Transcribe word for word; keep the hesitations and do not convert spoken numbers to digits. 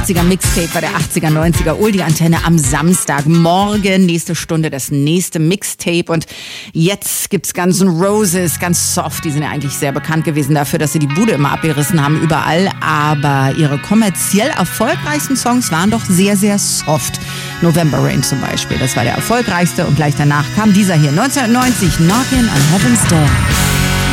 achtziger Mixtape war der achtziger, neunziger Oldie-Antenne am Samstagmorgen. Nächste Stunde das nächste Mixtape. Und jetzt gibt's Guns N' Roses, ganz soft. Die sind ja eigentlich sehr bekannt gewesen dafür, dass sie die Bude immer abgerissen haben, überall. Aber ihre kommerziell erfolgreichsten Songs waren doch sehr, sehr soft. November Rain zum Beispiel, das war der erfolgreichste. Und gleich danach kam dieser hier, neunzehnhundertneunzig, Knockin' on Heaven's Door.